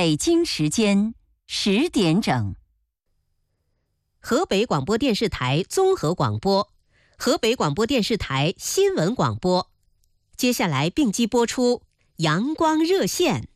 北京时间10点整。 河北广播电视台综合广播，河北广播电视台新闻广播。接下来并机播出阳光热线。